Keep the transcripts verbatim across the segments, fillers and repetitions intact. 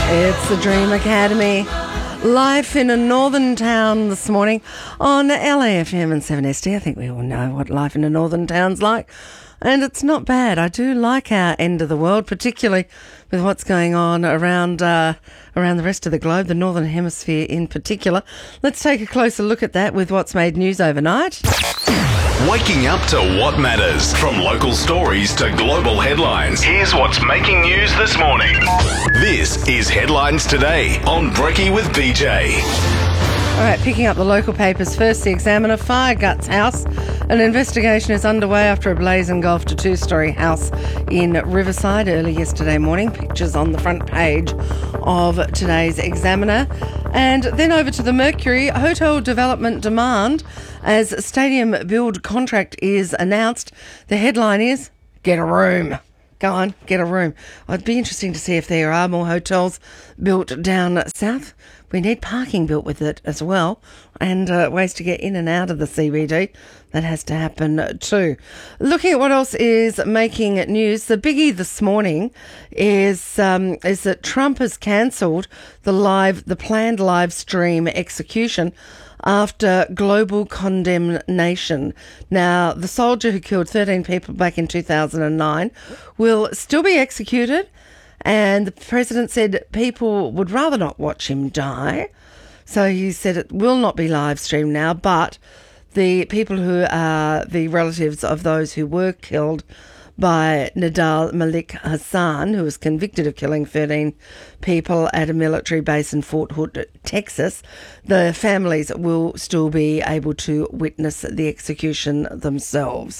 It's the Dream Academy. Life in a northern town this morning on L A F M and seven S D. I think we all know what life in a northern town's like. And it's not bad. I do like our end of the world, particularly with what's going on around uh, around the rest of the globe, the Northern Hemisphere in particular. Let's take a closer look at that with what's made news overnight. Waking up to what matters. From local stories to global headlines, here's what's making news this morning. This is Headlines Today on Brekkie with B J. All right, picking up the local papers first, the Examiner, fire guts house. An investigation is underway after a blaze engulfed a two-storey house in Riverside early yesterday morning. Pictures on the front page of today's Examiner. And then over to the Mercury, hotel development demand as stadium build contract is announced. The headline is, get a room. Go on, get a room. It'd be interesting to see if there are more hotels built down south. We need parking built with it as well, and uh, ways to get in and out of the C B D. That has to happen too. Looking at what else is making news, the biggie this morning is um, is that Trump has cancelled the live, the planned live stream execution after global condemnation. Now, the soldier who killed thirteen people back in two thousand nine will still be executed, and the president said people would rather not watch him die. So he said it will not be live streamed now, but the people who are the relatives of those who were killed by Nadal Malik Hassan, who was convicted of killing thirteen people at a military base in Fort Hood, Texas, the families will still be able to witness the execution themselves.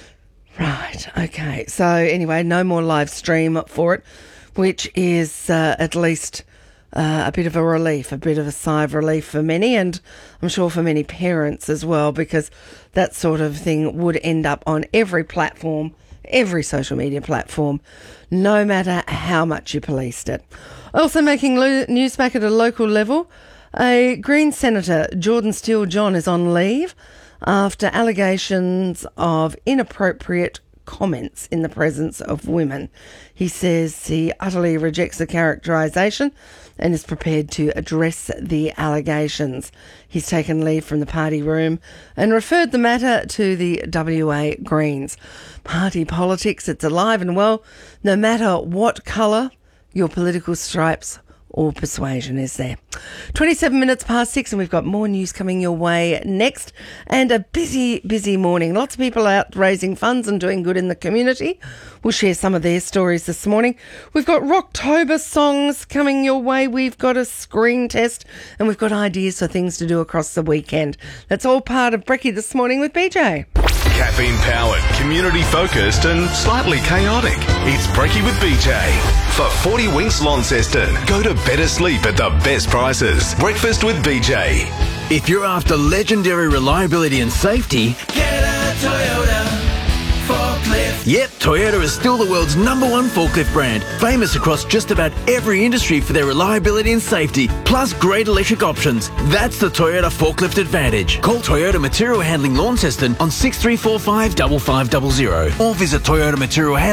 Right, okay. So anyway, no more live stream for it, which is uh, at least uh, a bit of a relief, a bit of a sigh of relief for many, and I'm sure for many parents as well, because that sort of thing would end up on every platform, every social media platform, no matter how much you policed it. Also making lo- news back at a local level, a Green Senator, Jordan Steele-John, is on leave after allegations of inappropriate comments in the presence of women. He says he utterly rejects the characterisation and is prepared to address the allegations. He's taken leave from the party room and referred the matter to the W A Greens. Party politics, it's alive and well, no matter what colour your political stripes or persuasion is there. twenty-seven minutes past six, and we've got more news coming your way next. And a busy, busy morning. Lots of people out raising funds and doing good in the community. We'll share some of their stories this morning. We've got Rocktober songs coming your way. We've got a screen test, and we've got ideas for things to do across the weekend. That's all part of Brekkie This Morning with B J. Caffeine-powered, community-focused and slightly chaotic. It's Brekkie with B J. For forty winks Launceston, go to better sleep at the best prices. Breakfast with B J. If you're after legendary reliability and safety, Get a Toyota forklift. yep, Toyota is still the world's number one forklift brand, famous across just about every industry for their reliability and safety, plus great electric options. That's the Toyota Forklift Advantage. Call Toyota Material Handling Launceston on six three four five, five five zero zero or visit Toyota Material Handling